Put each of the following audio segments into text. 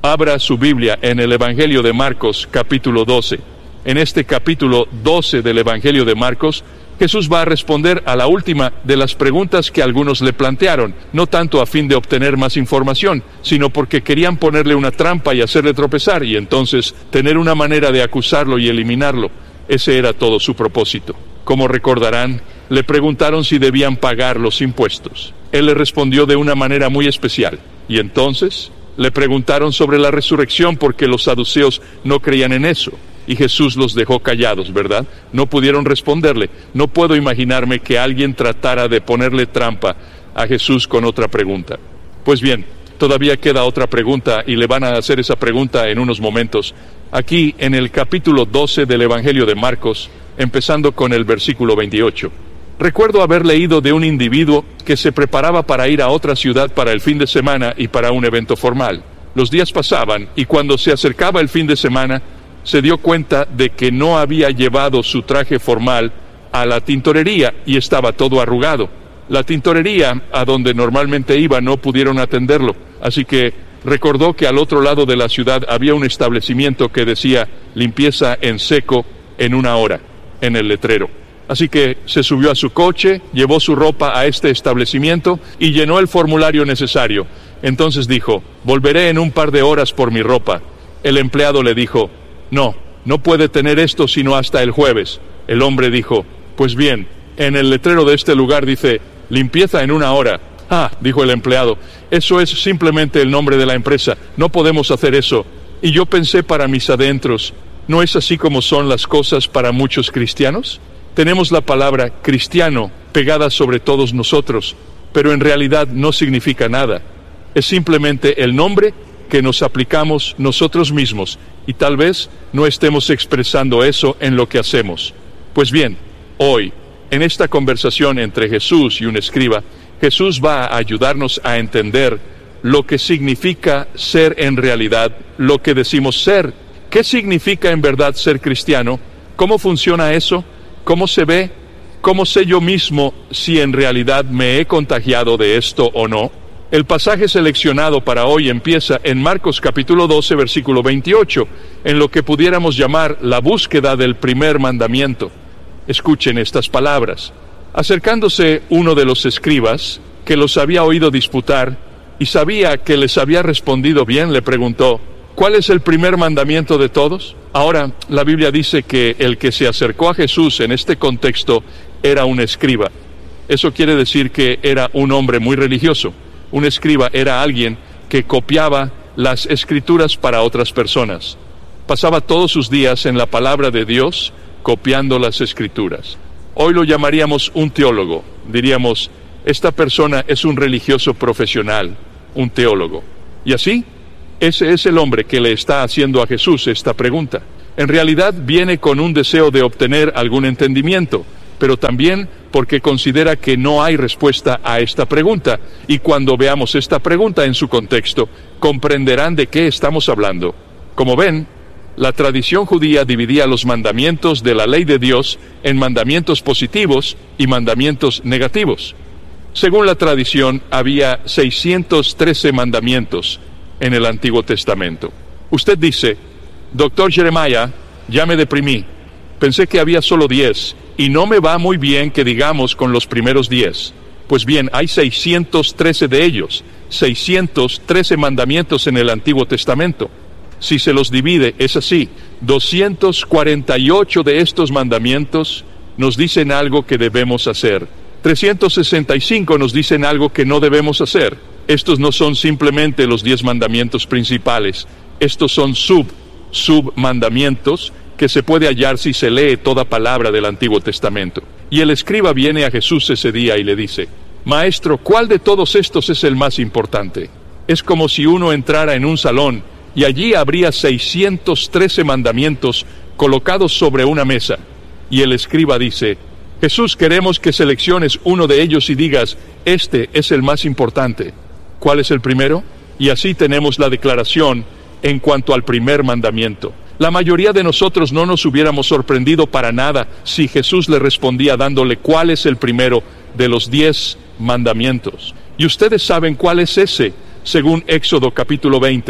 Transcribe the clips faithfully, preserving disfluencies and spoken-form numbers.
Abra su Biblia en el Evangelio de Marcos, capítulo doce. En este capítulo doce del Evangelio de Marcos, Jesús va a responder a la última de las preguntas que algunos le plantearon, no tanto a fin de obtener más información, sino porque querían ponerle una trampa y hacerle tropezar, y entonces tener una manera de acusarlo y eliminarlo. Ese era todo su propósito. Como recordarán, le preguntaron si debían pagar los impuestos. Él le respondió de una manera muy especial, y entonces le preguntaron sobre la resurrección porque los saduceos no creían en eso. Y Jesús los dejó callados, ¿verdad? No pudieron responderle. No puedo imaginarme que alguien tratara de ponerle trampa a Jesús con otra pregunta. Pues bien, todavía queda otra pregunta y le van a hacer esa pregunta en unos momentos. Aquí en el capítulo doce del Evangelio de Marcos, empezando con el versículo veintiocho. Recuerdo haber leído de un individuo que se preparaba para ir a otra ciudad para el fin de semana y para un evento formal. Los días pasaban y cuando se acercaba el fin de semana, se dio cuenta de que no había llevado su traje formal a la tintorería y estaba todo arrugado. La tintorería a donde normalmente iba no pudieron atenderlo, así que recordó que al otro lado de la ciudad había un establecimiento que decía limpieza en seco en una hora, en el letrero. Así que se subió a su coche, llevó su ropa a este establecimiento y llenó el formulario necesario. Entonces dijo, volveré en un par de horas por mi ropa. El empleado le dijo, no, no puede tener esto sino hasta el jueves. El hombre dijo, pues bien, en el letrero de este lugar dice, limpieza en una hora. Ah, dijo el empleado, eso es simplemente el nombre de la empresa, no podemos hacer eso. Y yo pensé para mis adentros, ¿no es así como son las cosas para muchos cristianos? Tenemos la palabra cristiano pegada sobre todos nosotros, pero en realidad no significa nada. Es simplemente el nombre que nos aplicamos nosotros mismos, y tal vez no estemos expresando eso en lo que hacemos. Pues bien, hoy, en esta conversación entre Jesús y un escriba, Jesús va a ayudarnos a entender lo que significa ser en realidad lo que decimos ser. ¿Qué significa en verdad ser cristiano? ¿Cómo funciona eso? ¿Cómo se ve? ¿Cómo sé yo mismo si en realidad me he contagiado de esto o no? El pasaje seleccionado para hoy empieza en Marcos capítulo doce, versículo veintiocho, en lo que pudiéramos llamar la búsqueda del primer mandamiento. Escuchen estas palabras. Acercándose uno de los escribas, que los había oído disputar, y sabía que les había respondido bien, le preguntó, ¿cuál es el primer mandamiento de todos? Ahora, la Biblia dice que el que se acercó a Jesús en este contexto era un escriba. Eso quiere decir que era un hombre muy religioso. Un escriba era alguien que copiaba las escrituras para otras personas. Pasaba todos sus días en la palabra de Dios, copiando las escrituras. Hoy lo llamaríamos un teólogo. Diríamos, esta persona es un religioso profesional, un teólogo. Y así, ese es el hombre que le está haciendo a Jesús esta pregunta. En realidad viene con un deseo de obtener algún entendimiento, pero también porque considera que no hay respuesta a esta pregunta. Y cuando veamos esta pregunta en su contexto, comprenderán de qué estamos hablando. Como ven, la tradición judía dividía los mandamientos de la ley de Dios en mandamientos positivos y mandamientos negativos. Según la tradición, había seiscientos trece mandamientos en el Antiguo Testamento. Usted dice, doctor Jeremiah, ya me deprimí. Pensé que había solo diez, y no me va muy bien que digamos con los primeros diez. Pues bien, hay seiscientos trece de ellos, seiscientos trece mandamientos en el Antiguo Testamento. Si se los divide, es así. doscientos cuarenta y ocho de estos mandamientos nos dicen algo que debemos hacer. trescientos sesenta y cinco nos dicen algo que no debemos hacer. Estos no son simplemente los diez mandamientos principales. Estos son sub, submandamientos que se puede hallar si se lee toda palabra del Antiguo Testamento. Y el escriba viene a Jesús ese día y le dice, Maestro, ¿cuál de todos estos es el más importante? Es como si uno entrara en un salón y allí habría seiscientos trece mandamientos colocados sobre una mesa. Y el escriba dice, Jesús, queremos que selecciones uno de ellos y digas, este es el más importante. ¿Cuál es el primero? Y así tenemos la declaración en cuanto al primer mandamiento. La mayoría de nosotros no nos hubiéramos sorprendido para nada si Jesús le respondía dándole cuál es el primero de los diez mandamientos. Y ustedes saben cuál es ese, según Éxodo capítulo veinte.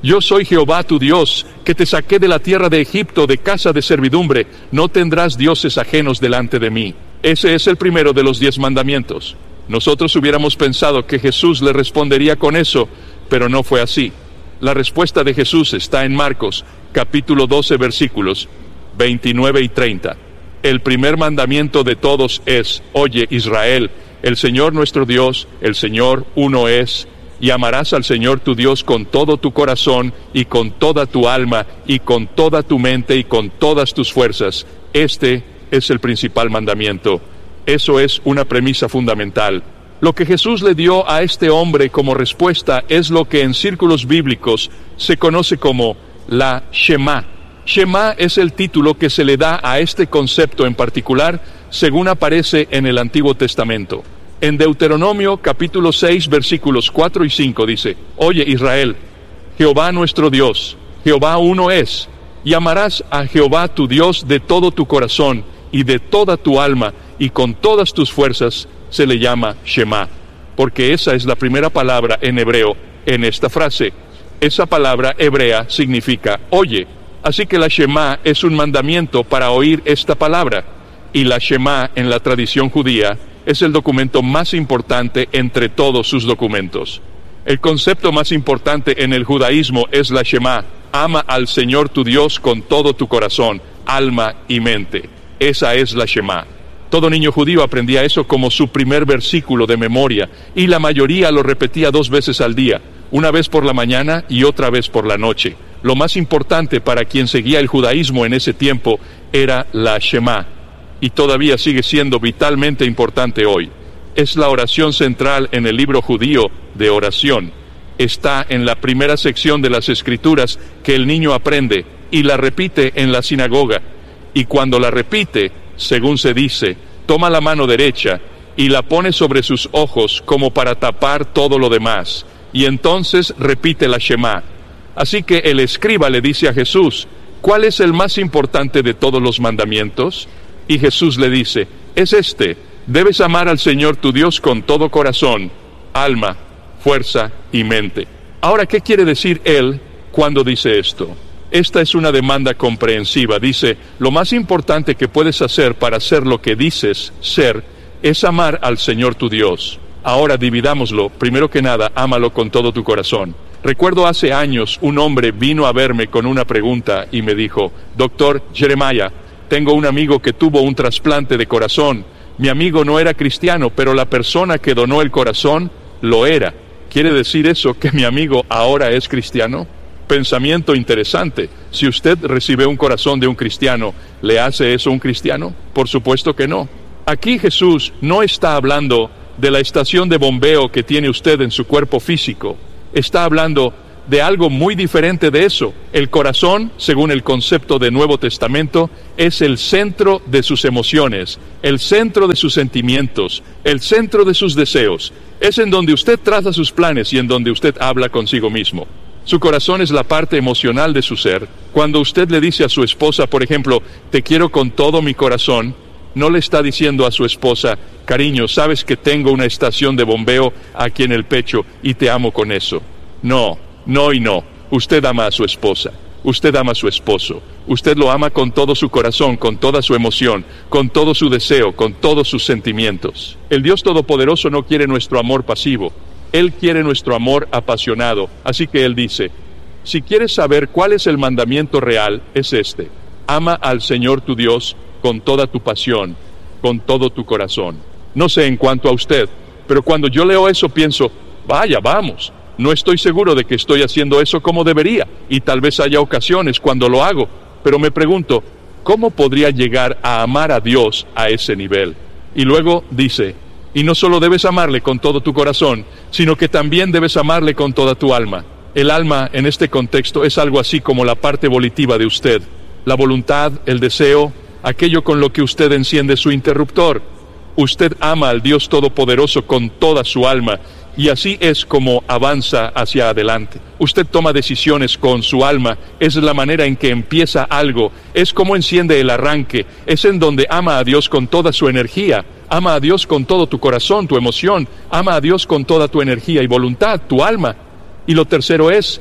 Yo soy Jehová tu Dios, que te saqué de la tierra de Egipto, de casa de servidumbre. No tendrás dioses ajenos delante de mí. Ese es el primero de los diez mandamientos. Nosotros hubiéramos pensado que Jesús le respondería con eso, pero no fue así. La respuesta de Jesús está en Marcos, capítulo doce, versículos veintinueve y treinta. El primer mandamiento de todos es: oye, Israel, el Señor nuestro Dios, el Señor uno es, y amarás al Señor tu Dios con todo tu corazón, y con toda tu alma, y con toda tu mente, y con todas tus fuerzas. Este es el principal mandamiento. Eso es una premisa fundamental. Lo que Jesús le dio a este hombre como respuesta es lo que en círculos bíblicos se conoce como la Shema. Shema es el título que se le da a este concepto en particular, según aparece en el Antiguo Testamento. En Deuteronomio capítulo seis, versículos cuatro y cinco dice: oye, Israel, Jehová nuestro Dios, Jehová uno es, y amarás a Jehová tu Dios de todo tu corazón y de toda tu alma y con todas tus fuerzas. Se le llama Shema, porque esa es la primera palabra en hebreo en esta frase. Esa palabra hebrea significa oye, así que la Shema es un mandamiento para oír esta palabra, y la Shema en la tradición judía es el documento más importante entre todos sus documentos. El concepto más importante en el judaísmo es la Shema: ama al Señor tu Dios con todo tu corazón, alma y mente. Esa es la Shema. Todo niño judío aprendía eso como su primer versículo de memoria, y la mayoría lo repetía dos veces al día, una vez por la mañana y otra vez por la noche. Lo más importante para quien seguía el judaísmo en ese tiempo era la Shema, y todavía sigue siendo vitalmente importante hoy. Es la oración central en el libro judío de oración. Está en la primera sección de las Escrituras que el niño aprende y la repite en la sinagoga. Y cuando la repite, según se dice, toma la mano derecha y la pone sobre sus ojos como para tapar todo lo demás, y entonces repite la Shema. Así que el escriba le dice a Jesús: ¿cuál es el más importante de todos los mandamientos? Y Jesús le dice: es este: debes amar al Señor tu Dios con todo corazón, alma, fuerza y mente. Ahora, ¿qué quiere decir él cuando dice esto? Esta es una demanda comprensiva. Dice: lo más importante que puedes hacer para ser lo que dices ser es amar al Señor tu Dios. Ahora dividámoslo. Primero que nada, ámalo con todo tu corazón. Recuerdo hace años un hombre vino a verme con una pregunta y me dijo: doctor Jeremiah, tengo un amigo que tuvo un trasplante de corazón. Mi amigo no era cristiano, pero la persona que donó el corazón lo era. ¿Quiere decir eso que mi amigo ahora es cristiano? Pensamiento interesante. Si usted recibe un corazón de un cristiano, ¿le hace eso un cristiano? Por supuesto que no. Aquí Jesús no está hablando de la estación de bombeo que tiene usted en su cuerpo físico. Está hablando de algo muy diferente de eso. El corazón, según el concepto del Nuevo Testamento, es el centro de sus emociones, el centro de sus sentimientos, el centro de sus deseos. Es en donde usted traza sus planes y en donde usted habla consigo mismo. Su corazón es la parte emocional de su ser. Cuando usted le dice a su esposa, por ejemplo, te quiero con todo mi corazón, no le está diciendo a su esposa, cariño, sabes que tengo una estación de bombeo aquí en el pecho y te amo con eso. No, no y no. Usted ama a su esposa, usted ama a su esposo, usted lo ama con todo su corazón, con toda su emoción, con todo su deseo, con todos sus sentimientos. El Dios Todopoderoso no quiere nuestro amor pasivo. Él quiere nuestro amor apasionado. Así que Él dice: si quieres saber cuál es el mandamiento real, es este: ama al Señor tu Dios con toda tu pasión, con todo tu corazón. No sé en cuanto a usted, pero cuando yo leo eso pienso, vaya, vamos, no estoy seguro de que estoy haciendo eso como debería, y tal vez haya ocasiones cuando lo hago, pero me pregunto, ¿cómo podría llegar a amar a Dios a ese nivel? Y luego dice: y no solo debes amarle con todo tu corazón, sino que también debes amarle con toda tu alma. El alma, en este contexto, es algo así como la parte volitiva de usted. La voluntad, el deseo, aquello con lo que usted enciende su interruptor. Usted ama al Dios Todopoderoso con toda su alma, y así es como avanza hacia adelante. Usted toma decisiones con su alma, es la manera en que empieza algo, es como enciende el arranque, es en donde ama a Dios con toda su energía. Ama a Dios con todo tu corazón, tu emoción. Ama a Dios con toda tu energía y voluntad, tu alma. Y lo tercero es,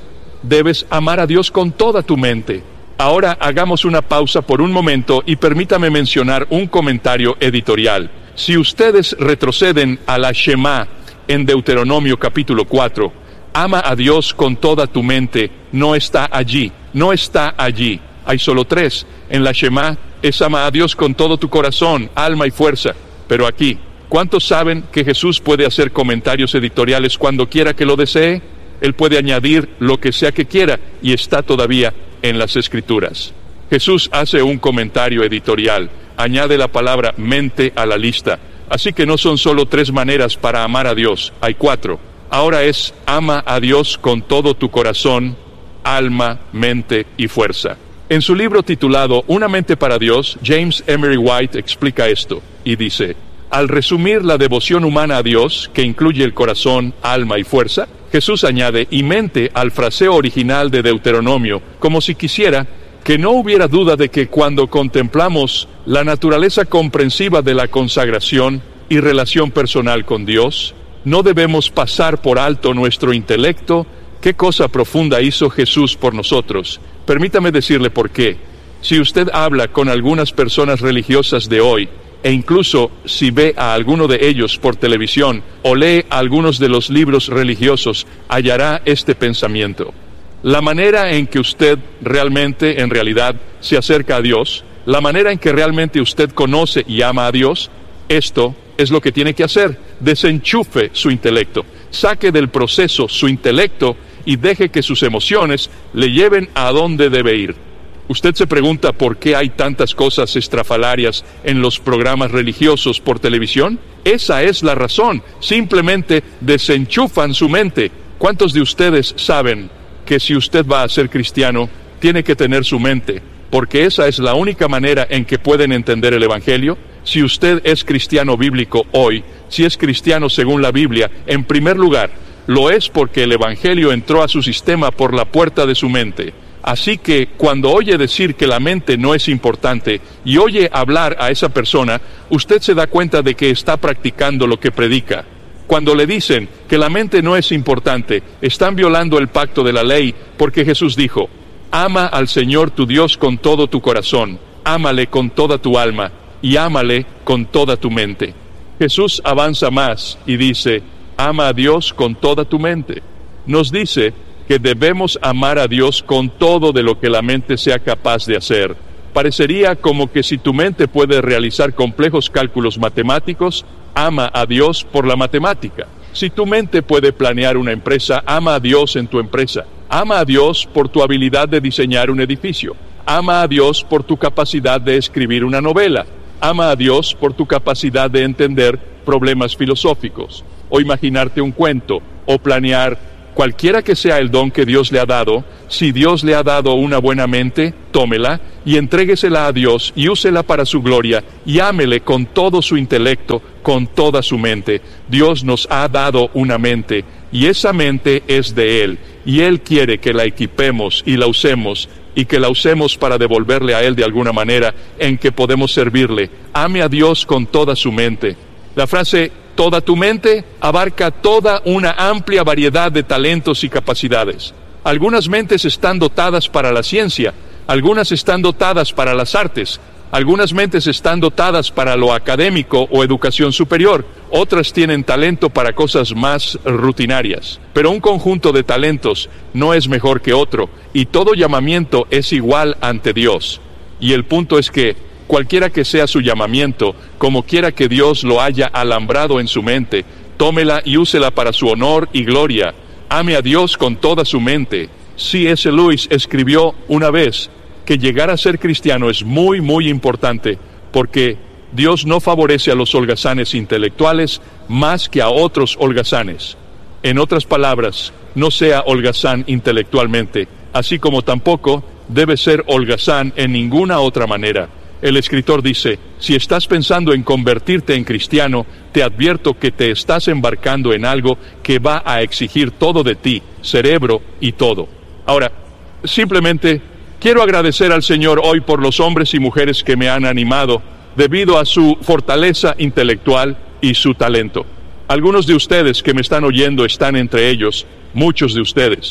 debes amar a Dios con toda tu mente. Ahora hagamos una pausa por un momento y permítame mencionar un comentario editorial. Si ustedes retroceden a la Shema en Deuteronomio capítulo cuatro, ama a Dios con toda tu mente, no está allí, no está allí. Hay solo tres. En la Shema es ama a Dios con todo tu corazón, alma y fuerza. Pero aquí, ¿cuántos saben que Jesús puede hacer comentarios editoriales cuando quiera que lo desee? Él puede añadir lo que sea que quiera y está todavía en las Escrituras. Jesús hace un comentario editorial, añade la palabra mente a la lista. Así que no son solo tres maneras para amar a Dios, hay cuatro. Ahora es ama a Dios con todo tu corazón, alma, mente y fuerza. En su libro titulado Una mente para Dios, James Emery White explica esto y dice: al resumir la devoción humana a Dios, que incluye el corazón, alma y fuerza, Jesús añade y mente al fraseo original de Deuteronomio, como si quisiera que no hubiera duda de que cuando contemplamos la naturaleza comprensiva de la consagración y relación personal con Dios, no debemos pasar por alto nuestro intelecto. ¿Qué cosa profunda hizo Jesús por nosotros? Permítame decirle por qué. Si usted habla con algunas personas religiosas de hoy, e incluso si ve a alguno de ellos por televisión o lee algunos de los libros religiosos, hallará este pensamiento. La manera en que usted realmente, en realidad, se acerca a Dios, la manera en que realmente usted conoce y ama a Dios, esto es lo que tiene que hacer. Desenchufe su intelecto, saque del proceso su intelecto y deje que sus emociones le lleven a donde debe ir. Usted se pregunta por qué hay tantas cosas estrafalarias en los programas religiosos por televisión. Esa es la razón. Simplemente desenchufan su mente. ¿Cuántos de ustedes saben que si usted va a ser cristiano, tiene que tener su mente? Porque esa es la única manera en que pueden entender el Evangelio. Si usted es cristiano bíblico hoy, si es cristiano según la Biblia, en primer lugar, lo es porque el Evangelio entró a su sistema por la puerta de su mente. Así que cuando oye decir que la mente no es importante y oye hablar a esa persona, usted se da cuenta de que está practicando lo que predica. Cuando le dicen que la mente no es importante, están violando el pacto de la ley, porque Jesús dijo: ama al Señor tu Dios con todo tu corazón, ámale con toda tu alma y ámale con toda tu mente. Jesús avanza más y dice: ama a Dios con toda tu mente. Nos dice que debemos amar a Dios con todo de lo que la mente sea capaz de hacer. Parecería como que si tu mente puede realizar complejos cálculos matemáticos, ama a Dios por la matemática. Si tu mente puede planear una empresa, ama a Dios en tu empresa. Ama a Dios por tu habilidad de diseñar un edificio. Ama a Dios por tu capacidad de escribir una novela. Ama a Dios por tu capacidad de entender problemas filosóficos, o imaginarte un cuento, o planear. Cualquiera que sea el don que Dios le ha dado, si Dios le ha dado una buena mente, tómela y entréguesela a Dios y úsela para su gloria y ámele con todo su intelecto, con toda su mente. Dios nos ha dado una mente y esa mente es de Él y Él quiere que la equipemos y la usemos y que la usemos para devolverle a Él de alguna manera en que podemos servirle. Ame a Dios con toda su mente. La frase toda tu mente abarca toda una amplia variedad de talentos y capacidades. Algunas mentes están dotadas para la ciencia, algunas están dotadas para las artes, algunas mentes están dotadas para lo académico o educación superior, otras tienen talento para cosas más rutinarias. Pero un conjunto de talentos no es mejor que otro, y todo llamamiento es igual ante Dios. Y el punto es que cualquiera que sea su llamamiento, como quiera que Dios lo haya alambrado en su mente, tómela y úsela para su honor y gloria. Ame a Dios con toda su mente. C S Lewis escribió una vez que llegar a ser cristiano es muy, muy importante, porque Dios no favorece a los holgazanes intelectuales más que a otros holgazanes. En otras palabras, no sea holgazán intelectualmente, así como tampoco debe ser holgazán en ninguna otra manera. El escritor dice: si estás pensando en convertirte en cristiano, te advierto que te estás embarcando en algo que va a exigir todo de ti, cerebro y todo. Ahora, simplemente quiero agradecer al Señor hoy por los hombres y mujeres que me han animado debido a su fortaleza intelectual y su talento. Algunos de ustedes que me están oyendo están entre ellos, muchos de ustedes.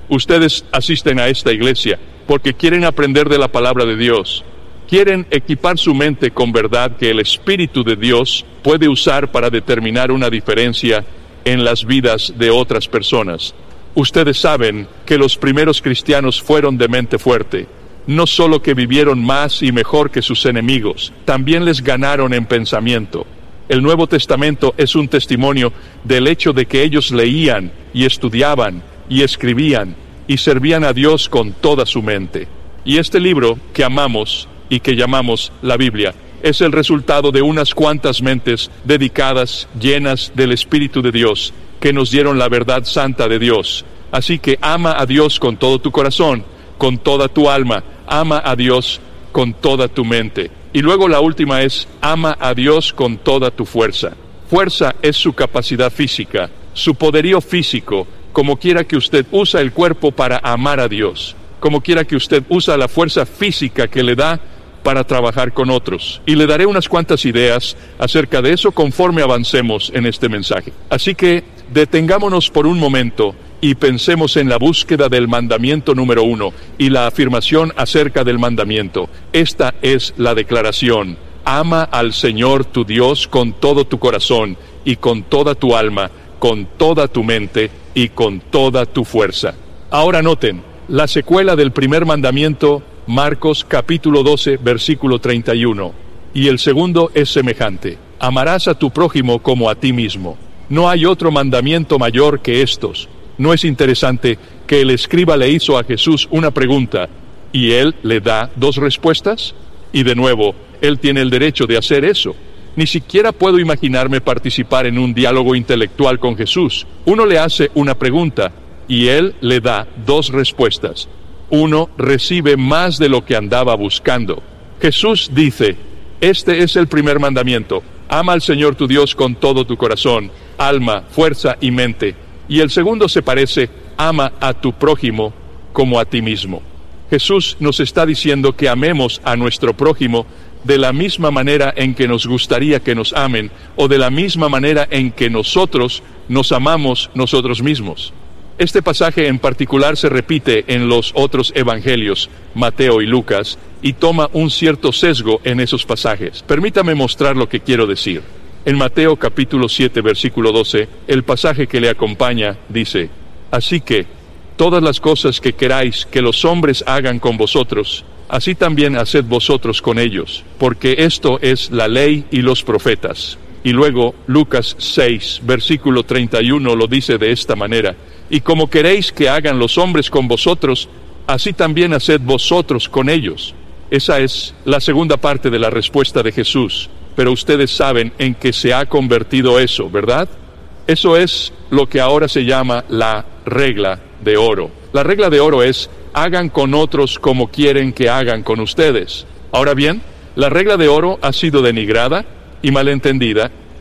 Ustedes asisten a esta iglesia porque quieren aprender de la palabra de Dios. Quieren equipar su mente con verdad que el Espíritu de Dios puede usar para determinar una diferencia en las vidas de otras personas. Ustedes saben que los primeros cristianos fueron de mente fuerte. No solo que vivieron más y mejor que sus enemigos, también les ganaron en pensamiento. El Nuevo Testamento es un testimonio del hecho de que ellos leían y estudiaban y escribían y servían a Dios con toda su mente. Y este libro que amamos y que llamamos la Biblia es el resultado de unas cuantas mentes dedicadas, llenas del Espíritu de Dios, que nos dieron la verdad santa de Dios. Así que ama a Dios con todo tu corazón, con toda tu alma, ama a Dios con toda tu mente. Y luego la última es, ama a Dios con toda tu fuerza. Fuerza es su capacidad física, su poderío físico, como quiera que usted usa el cuerpo para amar a Dios, como quiera que usted usa la fuerza física que le da para trabajar con otros. Y le daré unas cuantas ideas acerca de eso conforme avancemos en este mensaje. Así que detengámonos por un momento y pensemos en la búsqueda del mandamiento número uno y la afirmación acerca del mandamiento. Esta es la declaración: ama al Señor tu Dios con todo tu corazón y con toda tu alma, con toda tu mente y con toda tu fuerza. Ahora noten, la secuela del primer mandamiento, Marcos capítulo doce, versículo treinta y uno. Y el segundo es semejante: amarás a tu prójimo como a ti mismo. No hay otro mandamiento mayor que estos. ¿No es interesante que el escriba le hizo a Jesús una pregunta y él le da dos respuestas? Y de nuevo, él tiene el derecho de hacer eso. Ni siquiera puedo imaginarme participar en un diálogo intelectual con Jesús. Uno le hace una pregunta y él le da dos respuestas. Uno recibe más de lo que andaba buscando. Jesús dice, este es el primer mandamiento: ama al Señor tu Dios con todo tu corazón, alma, fuerza y mente. Y el segundo se parece: ama a tu prójimo como a ti mismo. Jesús nos está diciendo que amemos a nuestro prójimo de la misma manera en que nos gustaría que nos amen, o de la misma manera en que nosotros nos amamos nosotros mismos. Este pasaje en particular se repite en los otros evangelios, Mateo y Lucas, y toma un cierto sesgo en esos pasajes. Permítame mostrar lo que quiero decir. En Mateo capítulo siete, versículo doce, el pasaje que le acompaña dice: así que, todas las cosas que queráis que los hombres hagan con vosotros, así también haced vosotros con ellos, porque esto es la ley y los profetas. Y luego, Lucas seis, versículo treinta y uno lo dice de esta manera: y como queréis que hagan los hombres con vosotros, así también haced vosotros con ellos. Esa es la segunda parte de la respuesta de Jesús. Pero ustedes saben en qué se ha convertido eso, ¿verdad? Eso es lo que ahora se llama la regla de oro. La regla de oro es: hagan con otros como quieren que hagan con ustedes. Ahora bien, la regla de oro ha sido denigrada y malentendida